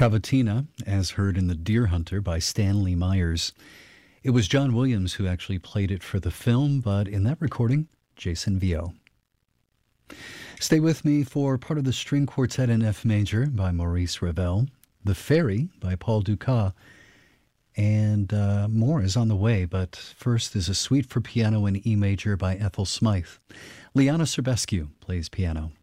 Cavatina, as heard in The Deer Hunter by Stanley Myers. It was John Williams who actually played it for the film, but in that recording, Jason Vio. Stay with me for part of the string quartet in F major by Maurice Ravel, The Fairy by Paul Dukas, and more is on the way, but first is a suite for piano in E major by Ethel Smythe. Liana Serbescu plays piano.